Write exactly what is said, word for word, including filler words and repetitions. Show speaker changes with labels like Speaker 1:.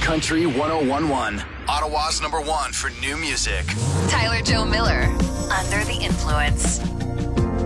Speaker 1: Country one oh one one. Ottawa's number one for new music.
Speaker 2: Tyler Joe Miller, Under the Influence.